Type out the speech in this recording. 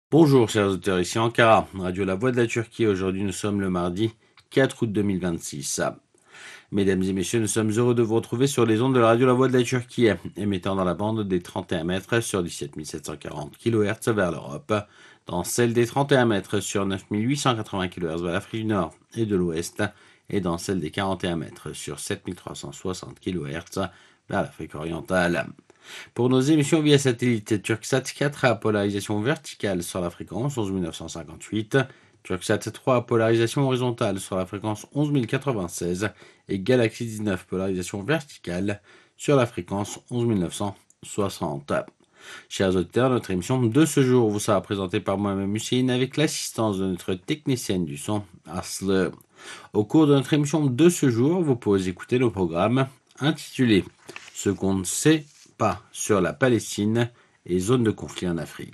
Bonjour chers auditeurs, ici Ankara, Radio La Voix de la Turquie. Aujourd'hui nous sommes le mardi 4 août 2026. Mesdames et messieurs, nous sommes heureux de vous retrouver sur les ondes de la Radio La Voix de la Turquie, émettant dans la bande des 31 mètres sur 17 740 kHz vers l'Europe, dans celle des 31 mètres sur 9 880 kHz vers l'Afrique du Nord et de l'Ouest, et dans celle des 41 mètres sur 7 360 kHz vers l'Afrique orientale. Pour nos émissions via satellite, Turksat 4 à polarisation verticale sur la fréquence 11 958, Turksat 3 à polarisation horizontale sur la fréquence 11 096 et Galaxy 19 polarisation verticale sur la fréquence 11 960. Chers auditeurs, notre émission de ce jour vous sera présentée par moi-même Hussein avec l'assistance de notre technicienne du son, Asle. Au cours de notre émission de ce jour, vous pouvez écouter le programme intitulé « Ce qu'on ne sait pas sur la Palestine et zones de conflit en Afrique ».